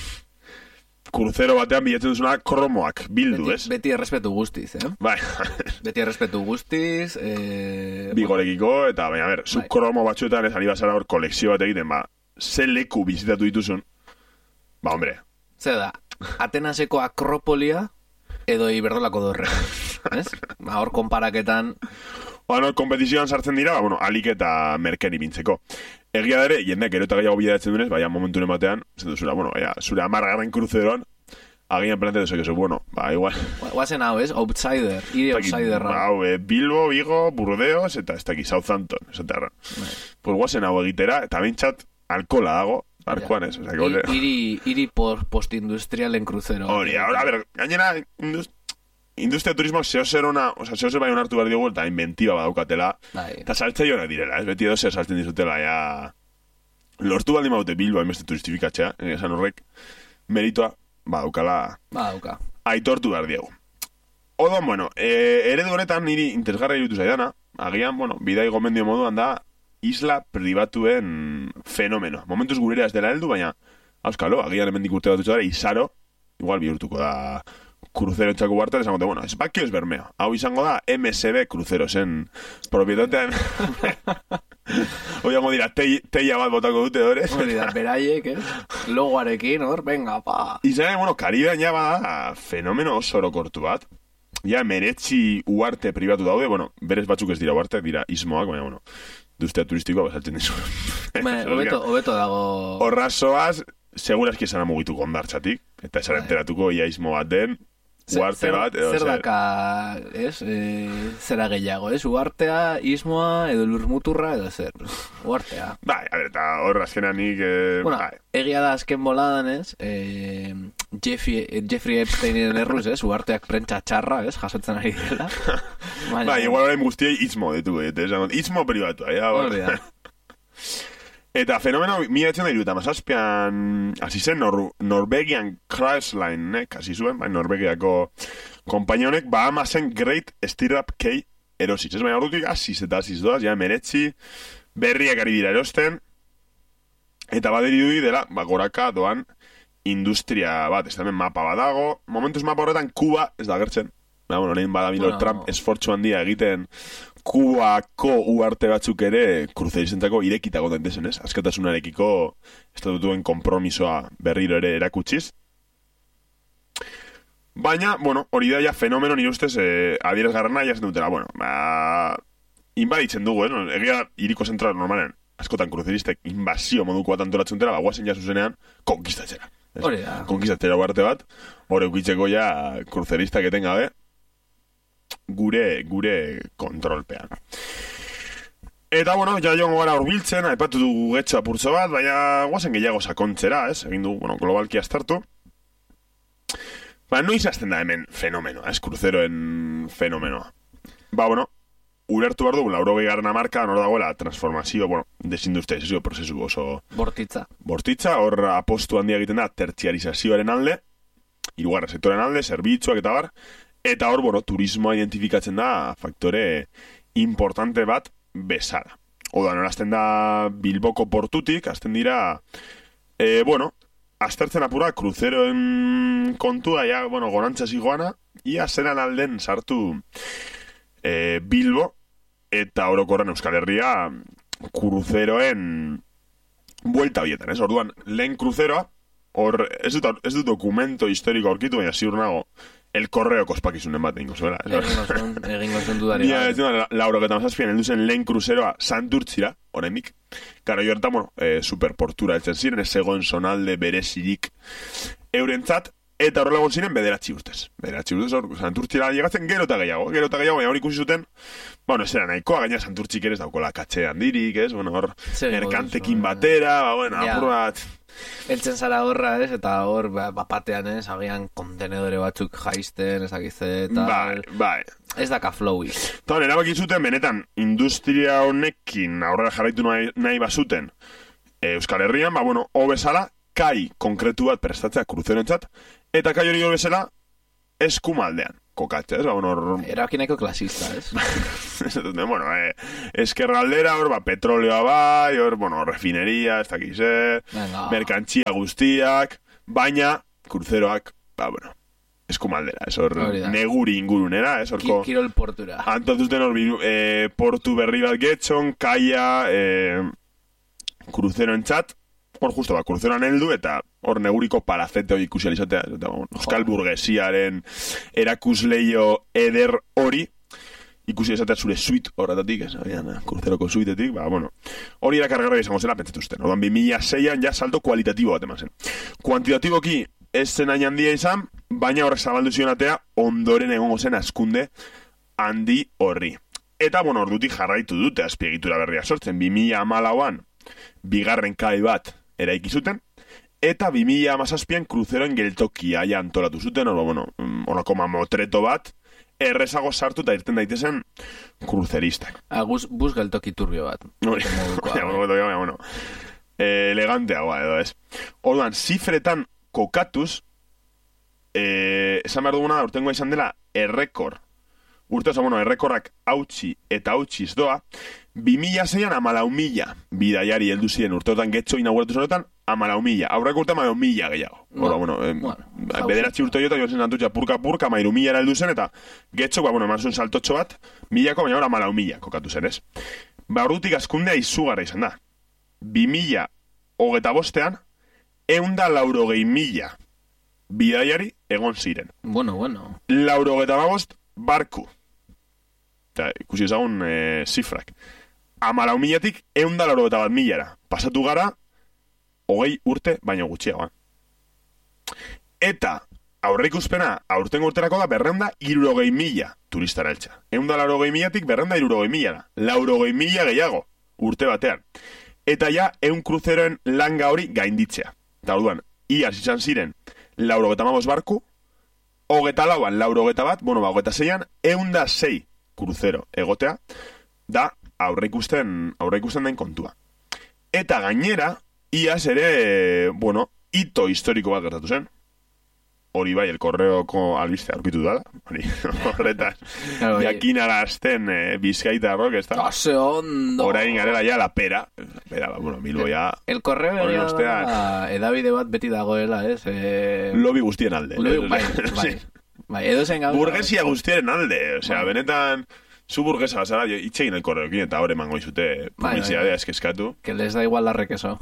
kruzero batean bilatzen duzuna kromoak, bildu, beti, ez? Beti errespetu guztiz, eh? Bai. Beti errespetu guztiz, eh... Bigorekiko, eta, baina, a ber, zu bai. kromo batzuetan ez ari bazara hor kolekzio bat egiten, ba, ze leku bizitatu dituzun, ba, hombre. Zer da, Atenaseko Akropolia edo Iberdolako dorre, ez? Ba, hor konparaketan... Ba, no, kompetizioan sartzen dira, ba, bueno, alik eta merken ipintzeko. Egia dere, jendeak gero eta gehiago bideratzen dunez, baina momenturen batean, zen duzula, bueno, baina, zure amargarren kruzeroan, agian plantea duzu, que bueno, ba, igual... Guazen hau, ez? Outsider, hiri outsiderra. Ba, hau, eh, Bilbo, Vigo, Burdeos, eta ez dakit Southampton, ez eta pues guazen hau egitera, eta bintzat, alkola dago, barkoan ez, ozak, ole... Hiri, hiri postindustrialen kruzero. Hori, ahora, a ver, gainera, indust... Industria turismoak zeo zer ona, oza, zeo zer bai honartu behar diogu, eta inventiba badaukatela, eta saltza jonak direla, ez beti edo zer saltzen dizutela, ja... Lortu baldin baute Bilbo hainbeste turistifikatzea, esan horrek, meritoa badaukala... Badauka. Aitortu behar diegu. Odon, bueno, e, eredu horretan niri interesgarra irutu zaidana, agian, bueno, bidai gomendio moduan da, isla pribatuen fenomeno. Momentuz gurera ez dela heldu, baina, auskalo, agian hemendik urte bat dutxadara, izaro, igual bihurtuko da... Kruzero txako bartan, esango te, bueno, ez bakio ez bermeo. Hau izango da M S B Kruzero zen propietatean. Oiango dira, teia bat botako dute horez. Hori da, beraiek, eh? Logoarekin, hor, venga, pa. Izan, bueno, Karibean ja bada fenomeno oso orokortu bat. Ja, meretzi uarte pribatu daude, bueno, berez batzuk ez dira uarte, dira ismoak, baina, bueno, duztea turistikoa basaltzen dizu. Obeto, obeto dago... Horrazoaz, segurazki esan amugitu gondartxatik, eta esan enteratuko ia ismo bat den, uarte bat, edo, zer daka, ez, e, zera gehiago, ez, uartea, ismoa, edo lurmuturra, edo zer, uartea. Bai, a ver, eta hor azkenan nik... Eh, bueno, bai. Egia da azken boladan, ez, eh, Jeffrey, Jeffrey Epsteinen erruz, ez, uarteak prentsa txarra, ez, jasotzen ari dela. Bai, bai, igual orain guztiei ismo ditu, ez, ismo pribatua, ja, hor. Hori da. Eta fenomeno, mila etzen da iruta, mazazpian, hasi zen Nor Norwegian Cruise-Line, nek, hasi zuen, bai, Norvegiako kompainonek, Bahamasen Great Stirrup Cay erosiz. Ez baina ordutik, hasiz eta hasiz doaz, ja, meretzi, berriak ari dira erosten, eta baderi dudi dela, ba, goraka doan industria bat, ez da hemen mapa badago, momentuz mapa horretan Kuba ez da gertzen. Ba, bueno, lehen badabilo bueno. Trump esfortzu handia egiten Kubako uarte batzuk ere kruzerizentzako irekitako dentezen, ez? Askatasunarekiko estatutuen konpromisoa berriro ere erakutsiz. Baina, bueno, hori da ja fenomeno nire ustez eh, adierazgarrana jasen dutela. Bueno, ba, inbaditzen dugu, eh? Egia iriko zentral normalen askotan kruzeristek inbazio moduko bat antolatzen dutela, ba, guazen ja zuzenean konkistatzera. Hori da. Konkistatzera uarte bat, hori eukitzeko ja kruzeristak etengabe, gure gure kontrolpean. Eta, bueno, ja joango gara urbiltzen, aipatu dugu getxo apurtzo bat, baina guazen gehiago sakontzera, ez? Egin du, bueno, globalki astartu. Ba, noiz azten da hemen fenomenoa, ez? Kruzeroen fenomenoa. Ba, bueno, ulertu behar dugu, laurogei garren amarka, nor dagoela transformazio, bueno, desindustrializazio prozesu oso... Bortitza. Bortitza, hor apostu handia egiten da, tertziarizazioaren alde, hirugarren sektoren alde, zerbitzuak eta bar, eta hor, bueno, turismoa identifikatzen da faktore importante bat bezala. Oda, nora azten da Bilboko portutik, azten dira, e, bueno, aztertzen apura kruzeroen kontua, ja, bueno, gorantza zigoana, ia zeran alden sartu e, Bilbo, eta orokorren Euskal Herria kruzeroen buelta bietan, ez? Orduan, lehen kruzeroa, hor, ez dut, ez dut dokumento historiko aurkitu, baina ziur nago, el correo kospakizunen bat egingo zuela. Egingo zen dudari. Ja, ez dut, lauro eta mazazpian, heldu zen lehen kruzeroa Santurtzira, oraindik. Karo, jo horretan, bueno, e, superportura eltzen ziren, ez zegoen zonalde berezirik eurentzat, eta horrela ziren bederatzi urtez. Bederatzi urtez, hor, Santurtzira llegatzen gero eta gehiago, gero eta gehiago, baina hor ikusi zuten, bueno, ez era nahikoa, gaina Santurtzik ere ez daukola katxe handirik, ez, bueno, hor, merkantekin batera, ba, bueno, apur bat... Eltzen zara horra, ez, eta hor, bapatean, ez, agian kontenedore batzuk jaisten, ezakizte, eta... Bai, bai. Ez daka flowi. Eta hor, erabaki zuten, benetan, industria honekin aurrera jarraitu nahi, nahi bazuten Euskal Herrian, ba, bueno, ho bezala, kai konkretu bat prestatzea kruzeroentzat, eta kai hori bezala eskumaldean kokatzea, ez? Ba, bueno, erakineko klasista, ez? bueno, eh, eskerraldera, hor, ba, petroleoa bai, hor, bueno, refineria, ez dakiz, eh, merkantzia guztiak, baina, kruzeroak, ba, bueno, eskumaldera, ez hor, neguri ingurunera, ez horko... Kirol portura. Antotuten hor, eh, portu berri bat getxon, kaia, eh, kruzeroentzat, hor justo, ba, kruzeroan heldu, eta hor neguriko palazete hori ikusi alizatea, eta, bueno, euskal burgesiaren erakusleio eder hori, ikusi alizatea zure suite horretatik, ez, abian, kruzeroko suitetik, ba, bueno, hori erakargarra izango zela pentsatuzten. Orduan, bi mila seian ja salto kualitatibo bat eman zen. Kuantitatiboki ez zen hain handia izan, baina horrek zabaldu zionatea ondoren egongo zen askunde handi horri. Eta, bueno, ordutik jarraitu dute azpiegitura berria sortzen, bi mila hamalauan bigarren kai bat eraiki zuten, eta bi mila hamazazpian kruzeroen geltokia ja antolatu zuten, hor, bueno, horako mamotreto bat, errezago sartu eta irten daitezen kruzeristak. Ah, bus, bus geltoki turbio bat. Ja, bueno, bueno. Eh, eleganteagoa edo, ez. Orduan, zifretan kokatuz, eh, esan behar duguna, urtengoa izan dela, errekor. Urte, oza, bueno, errekorrak hautsi eta hautsiz doa, bi mila seian amalau mila bidaiari heldu ziren urteotan getxo inauguratu zonetan, amalau mila. Aurreko urte amalau mila gehiago. Hora, bueno, eh, bueno bederatzi urte jota joan zen antutxa purka-purka, mairu mila heldu zen, eta getxo, ba, bueno, eman zuen saltotxo bat, milako, baina ora amalau mila kokatu zen, ez? Ba, urrutik askundea izugarra izan da. Bi mila hogeta bostean, eunda laurogei mila bidaiari egon ziren. Bueno, bueno. Laurogeta babost, barku. Eta ikusi ezagun e, zifrak. Amalau milatik eunda laurogeta bat milara. Pasatu gara, hogei urte, baino gutxiagoan. Eta aurreikuspena aurtengo urterako da berreunda irurogei mila turistara eltsa. Eunda laurogei milatik berreunda irurogei milara. Laurogei mila gehiago urte batean. Eta ja, eun kruzeroen langa hori gainditzea. Eta orduan, iaz izan ziren laurogeta mabos barku, hogeta lauan laurogeta bat, bueno, ba, hogeta zeian, eunda sei kruzero egotea, da aurreikusten, aurreikusten den kontua. Eta gainera, iaz ere, bueno, hito historiko bat gertatu zen. Hori bai, el correoko albiste aurkitu dala. Hori, horretaz. Jakinarazten eh, Bizkaitarrok, ez da? Kase ondo! Orain garela ja la pera. La pera, bueno, Bilbo ya... El correo ya edabide bat beti dagoela, ez? Eh... Lobi guztien alde. Lobi, bai, bai. Bai, edo zen gauza. Burgesia guztien alde. Osea, bai. Benetan... Zu burguesa bazara, itxegin el correokin eta hor emango izute publizidadea bai, bai. Eskeskatu. Que les da igual la requeso.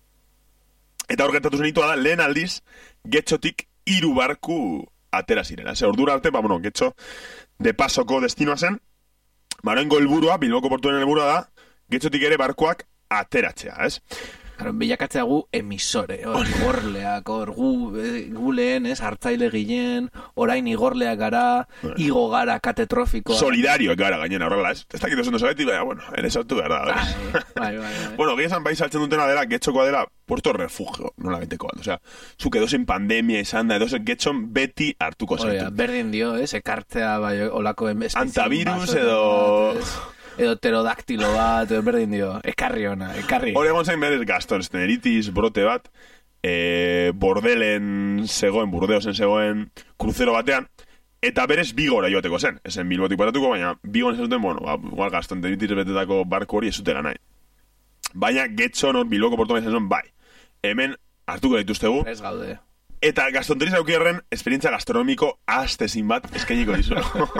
Eta hor gertatu zenitu da, lehen aldiz, getxotik hiru barku atera zirela. Ze ordura arte, ba, bueno, getxo de pasoko destinoa zen, baroengo helburua, Bilboko portuen helburua da, getxotik ere barkuak ateratzea, ez? Claro, bilakatzea gu emisore, hor, igorleak, hor, gu, gu lehen, ez, hartzaile ginen, orain igorleak gara, bueno. Igo gara katetrofikoa. Solidarioak gara gainera, horrela, ez? Ez dakit oso zabetik, baina, bueno, ere sartu behar da. Bai, bai, bai. Bueno, gehiagoan bai saltzen dutena dela, getxokoa dela, puerto refugio, nola beteko bat. Osea, zuk edozen pandemia izan da, edozen getxon beti hartuko zaitu. Oia, berdin dio, ez, ekartzea, bai, olako espezien. Antavirus edo... edo pterodaktilo bat, edo berdin dio, ekarri ona, ekarri. Hore egon zain berez gastroenteritis brote bat, e, bordelen zegoen, burdeosen zegoen kruzero batean, eta berez Bigora joateko zen, esen Bilbotik paratuko, baina Bigon ez zuten, bueno, ba, igual gastroenteritis betetako barko hori ez zutela nahi. Baina getxon hor Bilboko portuan izan zuen, bai, hemen hartuko dituztegu. Ez gaude. Eta gastroenteritis aukierren, esperientzia gastronomiko astezin bat eskainiko dizu.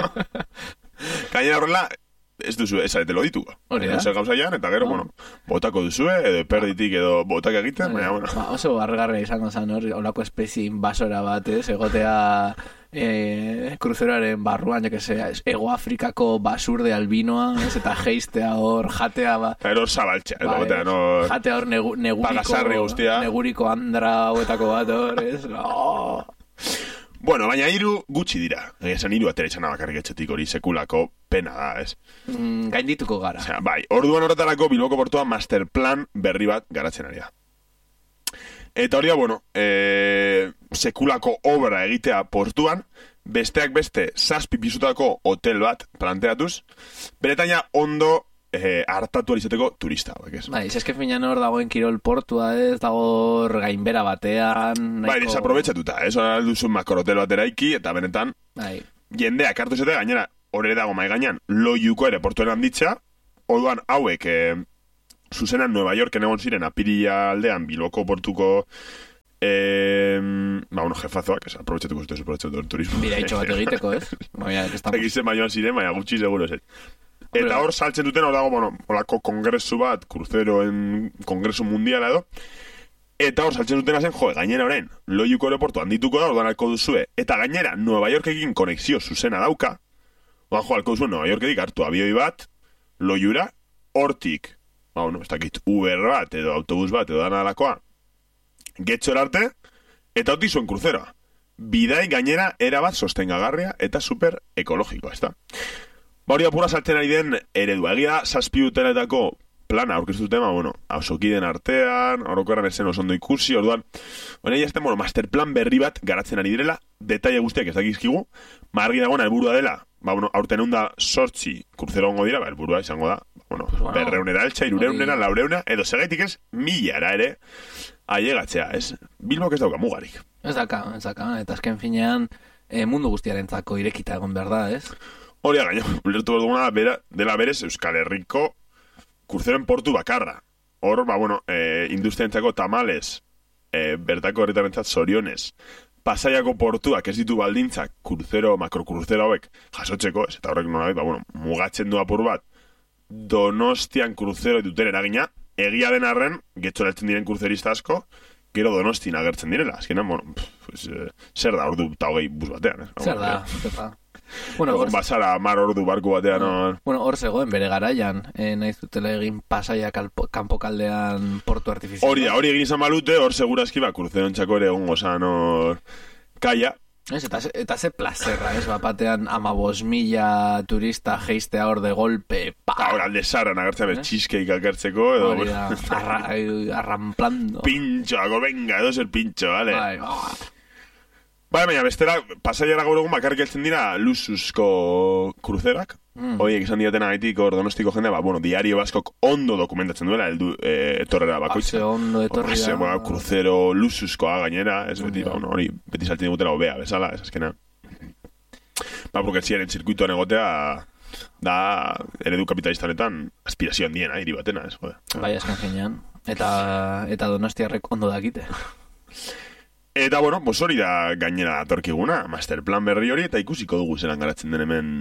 Gainera horrela, ez duzu, ez arete lo dituko. Hori da. Zer gauza jan, eta gero, no. Bueno, botako duzue, edo perditik edo botak egiten, baina, bueno. Ba, oso bargarra izango zan hor, olako espezie invasora bat, ez, egotea eh, kruzeroaren barruan, jo que sea, Ego Afrikako basurde albinoa, ez, eta geistea hor, jatea, ba... Eta hor zabaltxea, ba, egotea, no... Jatea hor negu, neguriko, neguriko andra hauetako bat hor, ez, no... Bueno, baina hiru gutxi dira. Esan hiru atera izan abakarrik etxetik hori sekulako pena da, ez? Mm, gaindituko gara. Osea, bai, orduan horretarako Bilboko portua masterplan berri bat garatzen ari da. Eta hori da, bueno, e, sekulako obra egitea portuan, besteak beste zazpi pisutako hotel bat planteatuz, beretan ja ondo eh, hartatu alizateko turista hauek, ez? Bai, eske finan hor dagoen kirol portua, ez, dago gainbera batean... Nahiko... Bai, desaprobetxatuta, ez? Hora duzu makrohotel batera iki, eta benetan, bai. jendeak hartu izatea, gainera, hor ere dago mai gainean, loiuko ere portuen handitza, orduan hauek, eh, zuzenan Nueva Yorken egon ziren, apiria aldean, Bilboko portuko... Eh, ba, bueno, jefazoak, ez, aprobetxatuko zute, aprobetxatu el turismo. Bira, itxo bat egiteko, ez? Baina, ez estamos... Egizen bainoan ziren, baina gutxi seguro, ez. Eta hor saltzen duten, hor dago, bueno, holako kongresu bat, cruceroen kongresu mundiala edo, eta hor saltzen dutena zen, joe, gainera orain, loiuko aeroportu handituko da, orduan alko duzue, eta gainera, Nueva Yorkekin konexio zuzena dauka, orduan jo, alko duzue, Nueva Yorketik hartu abioi bat, loiura, hortik, ba, bueno, ez dakit, Uber bat, edo autobus bat, edo dana alakoa, getxor arte, eta hoti zuen cruzeroa. Bidai gainera erabat sostengagarria eta super ekologikoa, ez da? Ba hori apura saltzen ari den eredua. Egia zazpi uteletako plana aurkeztu tema, bueno, hausokiden artean, orokorran esen osondo ikusi, orduan, bueno, ya bueno, masterplan berri bat garatzen ari direla, detaile guztiak ez dakizkigu, margi dagoena helburua dela, ba, bueno, aurten egun da sortzi kruzero ongo dira, ba, helburua izango da, bueno, bueno berreunera eltsa, irureunera, laureuna, edo segaitik ez, milara ere, ailegatzea, ez? Bilbok ez dauka mugarik. Ez daka, ez daka, eta azken finean e, mundu guztiarentzako irekita egon behar da, ez? Hori gaino, ulertu duguna bera, dela berez Euskal Herriko kurzeroen portu bakarra. Hor, ba, bueno, e, industriarentzako tamales, e, bertako herritarentzat zorionez, Pasaiako portuak ez ditu baldintzak kurzero, makrokurzero hauek jasotzeko, ez, eta horrek nolabait, ba, bueno, mugatzen du apur bat, Donostian kurzero duten eragina, egia den arren, getxoratzen diren kurzerista asko, gero Donostin agertzen direla. Azkenan, bueno, pues, eh, zer da ordu eta hogei bus batean, ez? Zer da, zepa. Bueno, or... Basara mar ordu barku batean, no... Bueno, hor zegoen bere garaian, eh, nahiz dutela egin Pasaia kanpokaldean portu artifizial. Hori da, hori egin izan balute, hor segurazki, ba, kurzeron txako ere egon gozan hor kaia. Ez, eta, eta ze plazerra, ez, bapatean amabos mila turista geistea hor de golpe, pa! Ahora, alde zaran agertzen bez, cheesecake agertzeko, edo... Hori da, arra, arramplando. Pintxoako, venga, edo zer pintxo, vale? Bai, oh. Bai, baina, bestera, pasaiara gaur egun bakarrik eltzen dira luxuzko kruzerak. Mm. Horiek izan diatena gaitik hor Donostiko jendea, ba, bueno, diario baskok ondo dokumentatzen duela, eldu e, etorrera bakoitza. Ase ondo etorri da. Ba, kruzero luxuzkoa gainera, ez beti, ba, bueno, hori beti saltzen digutela obea, bezala, ez azkena. Ba, burketziaren zirkuituan egotea, da, eredu kapitalistanetan, aspirazio handiena, hiri batena, ez, jode. Bai, azken finean. Eta, eta Donostiarrek ondo dakite. Eta, bueno, pues hori da gainera datorkiguna, masterplan berri hori, eta ikusiko dugu zelan garatzen den hemen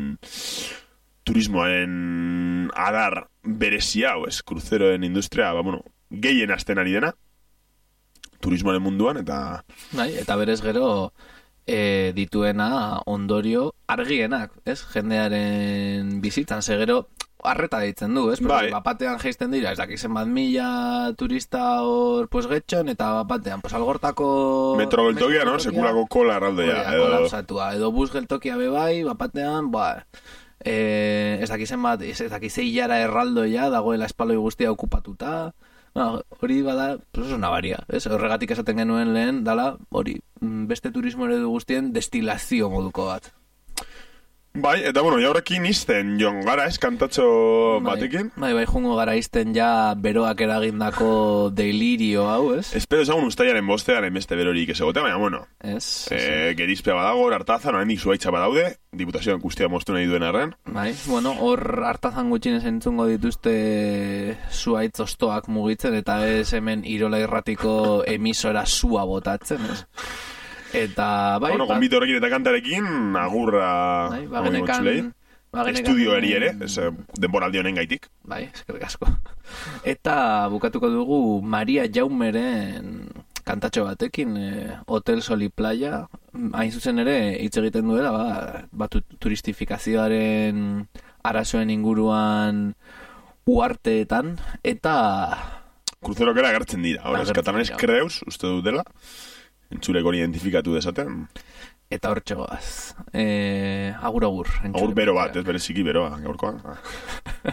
turismoaren adar berezi hau, ez, kruzeroen industria, ba, bueno, gehien hasten ari dena, turismoaren munduan, eta... Bai, eta berez gero e, dituena ondorio argienak, ez, jendearen bizitzan, segero... Arreta deitzen du, ez? Bai. Bapatean geisten dira, ez dakizen bat mila turista hor pues getxon, eta bapatean, pues algortako... Metro geltokia, no? Sekulako kola erraldoia. Edo... Kolapsatua, edo bus geltokia bebai, bapatean, ba... Eh, ez dakizen bat, ez dakizei jara erraldoia, dagoela espaloi guztia okupatuta... No, hori bada, pues oso nabaria, ez? Horregatik esaten genuen lehen, dala, hori, beste turismo eredu guztien destilazio moduko bat. Bai, eta bueno, jaurrekin izten joan gara, ez, kantatxo bai, batekin. Bai, bai, jungo gara izten ja beroak eragindako delirio hau, ez? Espero ezagun ustaiaren bostearen beste berorik ez egotea, baina, bueno. Ez, eh, ez. Gerizpea badago, hartazan, oraindik zuaitza badaude, diputazioan guztia moztu nahi duen arren. Bai, bueno, hor hartazan gutxinez entzungo dituzte zuaitz ostoak mugitzen, eta ez hemen Irola Irratiko emisora sua botatzen, ez? Eta, bai... Bueno, konbito horrekin eta kantarekin, agurra... Bai, bagenekan... Estudio eri ere, ez denboraldi honen gaitik. Bai, eskerrik asko. Eta bukatuko dugu Maria Jaumeren kantatxo batekin, eh, Hotel Sol y Playa, hain zuzen ere, hitz egiten duela, ba, ba turistifikazioaren arazoen inguruan uarteetan, eta... Kruzerokera agertzen dira, hori, eskatalanez kreuz, uste dut dela. Entzulek hori identifikatu dezaten. Eta hor txegoaz. Eh, agur, agur. Agur bero bat, ez bereziki beroa, gaurkoa.